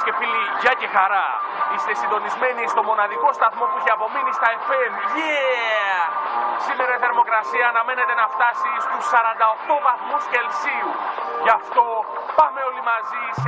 και φίλοι, γεια και χαρά. Είστε συντονισμένοι στο μοναδικό σταθμό που έχει απομείνει στα FM. Yeah! Σήμερα η θερμοκρασία αναμένεται να φτάσει στους 48 βαθμούς Κελσίου. Γι' αυτό πάμε όλοι μαζί σε